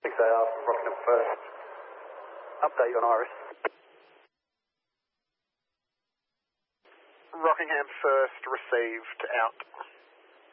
6AR, Rockingham first. Update on Iris. Rockingham first, received, out.